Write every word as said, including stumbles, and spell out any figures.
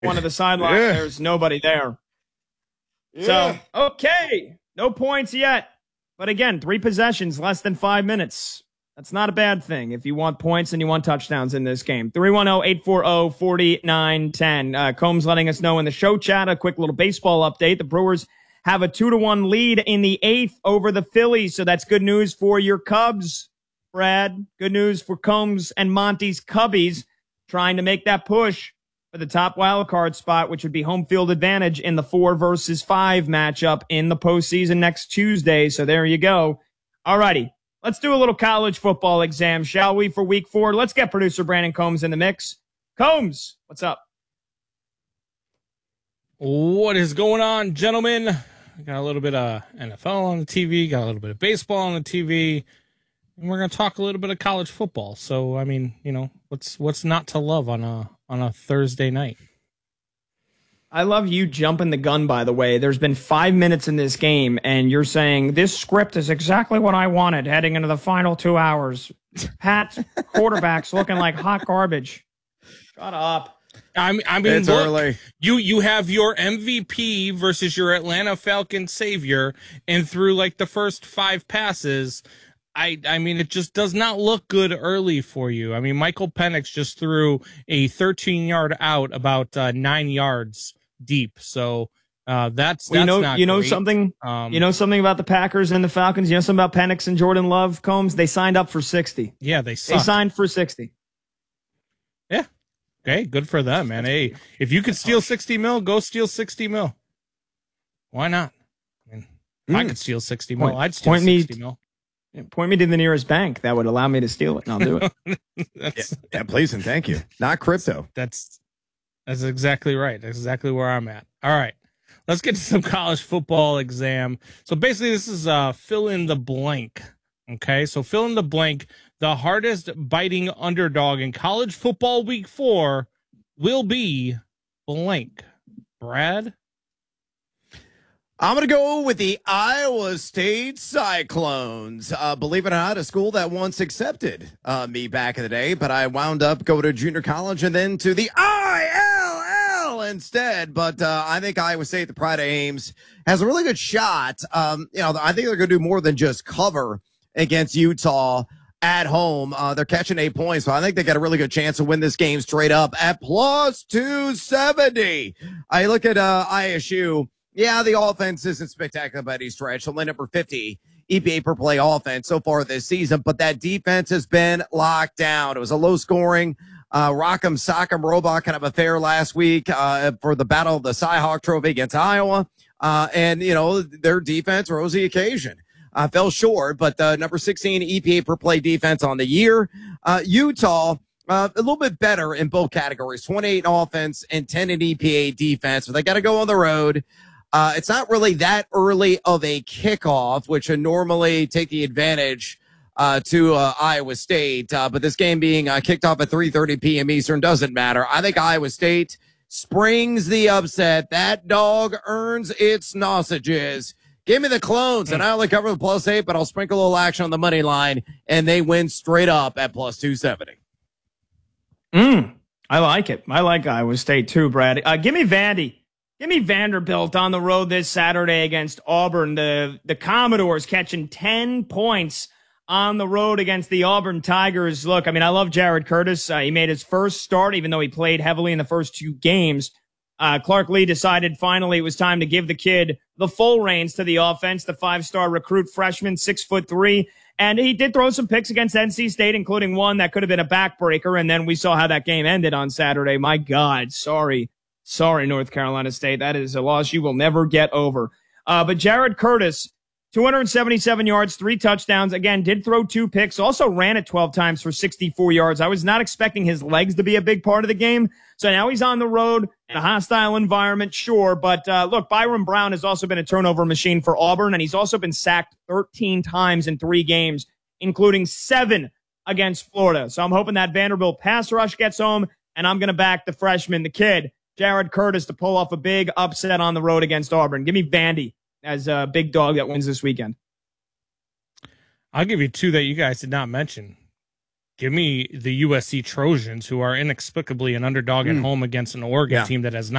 one of the sidelines. Yeah. There's nobody there. Yeah. So, okay. No points yet. But again, three possessions, less than five minutes. That's not a bad thing if you want points and you want touchdowns in this game. three one zero, eight four zero, four nine one zero. Uh, Combs letting us know in the show chat, a quick little baseball update. The Brewers have a two to one lead in the eighth over the Phillies. So that's good news for your Cubs, Brad. Good news for Combs and Monty's Cubbies trying to make that push for the top wild card spot, which would be home field advantage in the four versus five matchup in the postseason next Tuesday. So there you go. All righty. Let's do a little college football exam, shall we, for week four? Let's get producer Brandon Combs in the mix. Combs, what's up? What is going on, gentlemen? Got a little bit of N F L on the T V, got a little bit of baseball on the T V, and we're going to talk a little bit of college football. So, I mean, you know, what's what's not to love on a on a Thursday night? I love you jumping the gun, by the way. There's been five minutes in this game, and you're saying, this script is exactly what I wanted heading into the final two hours. Pat, quarterback's looking like hot garbage. Shut up. I mean, I mean It's look, early. you you have your M V P versus your Atlanta Falcons savior, and through like the first five passes, I I mean, it just does not look good early for you. I mean, Michael Penix just threw a thirteen-yard out about uh, nine yards deep, so uh, that's, that's you know, not you know great. something. Um, you know something about the Packers and the Falcons. You know something about Penix and Jordan Love, Combs. They signed up for sixty. Yeah, they They suck. signed for sixty. Yeah, okay, good for them, man. Hey, if you could steal sixty mil, go steal sixty mil. Why not? I mean, if I Mm. could steal sixty mil, Point- I'd steal point me- sixty mil. Point me to the nearest bank that would allow me to steal it, and I'll do it. That's Yeah, please and thank you. Not crypto. that's that's exactly right. That's exactly where I'm at. All right. Let's get to some college football exam. So basically this is uh fill in the blank. Okay? So fill in the blank. The hardest biting underdog in college football week four will be blank. Brad? I'm going to go with the Iowa State Cyclones. Uh, believe it or not, a school that once accepted uh, me back in the day, but I wound up going to junior college and then to the I L L instead. But uh, I think Iowa State, the pride of Ames, has a really good shot. Um, you know, I think they're going to do more than just cover against Utah at home. Uh, they're catching eight points, so I think they got a really good chance to win this game straight up at plus two seventy. I look at uh, I S U. Yeah, the offense isn't spectacular by any stretch. Only number fifty E P A per play offense so far this season, but that defense has been locked down. It was a low scoring, uh, rock'em sock'em robot kind of affair last week, uh, for the Battle of the Cyhawk Trophy against Iowa. Uh, and, you know, their defense rose the occasion. Uh, fell short, but the number sixteen E P A per play defense on the year. Uh, Utah, uh, a little bit better in both categories, twenty-eight in offense and ten in E P A defense, but they got to go on the road. Uh, it's not really that early of a kickoff, which would normally take the advantage uh, to uh, Iowa State. Uh, but this game being uh, kicked off at three thirty p.m. Eastern doesn't matter. I think Iowa State springs the upset. That dog earns its sausages. Give me the Clones, and I only cover the plus eight, but I'll sprinkle a little action on the money line, and they win straight up at plus two seventy. Mm, I like it. I like Iowa State too, Brad. Uh, give me Vandy. Give me Vanderbilt on the road this Saturday against Auburn. The the Commodores catching ten points on the road against the Auburn Tigers. Look, I mean, I love Jared Curtis. Uh, he made his first start, even though he played heavily in the first two games. Uh, Clark Lee decided finally it was time to give the kid the full reins to the offense, the five-star recruit freshman, six foot three. And he did throw some picks against N C State, including one that could have been a backbreaker. And then we saw how that game ended on Saturday. My God, sorry. Sorry, North Carolina State. That is a loss you will never get over. Uh, but Jared Curtis, two hundred seventy-seven yards, three touchdowns. Again, did throw two picks. Also ran it twelve times for sixty-four yards. I was not expecting his legs to be a big part of the game. So now he's on the road in a hostile environment, sure. But uh, look, Byron Brown has also been a turnover machine for Auburn, and he's also been sacked thirteen times in three games, including seven against Florida. So I'm hoping that Vanderbilt pass rush gets home, and I'm going to back the freshman, the kid, Jared Curtis, to pull off a big upset on the road against Auburn. Give me Vandy as a big dog that wins this weekend. I'll give you two that you guys did not mention. Give me the U S C Trojans, who are inexplicably an underdog at Mm. home against an Oregon Yeah. team that has not